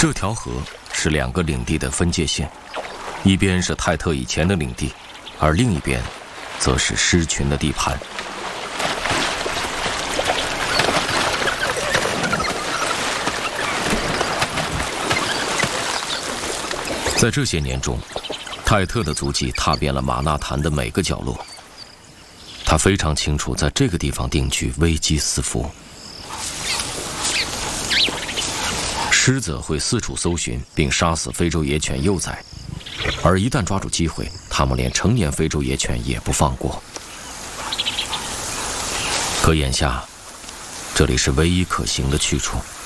这条河是两个领地的分界线，一边是泰特以前的领地，而另一边则是狮群的地盘。在这些年中，泰特的足迹踏遍了马纳坦的每个角落。他非常清楚，在这个地方定居危机四伏。狮子会四处搜寻并杀死非洲野犬幼崽，而一旦抓住机会，他们连成年非洲野犬也不放过。可眼下，这里是唯一可行的去处。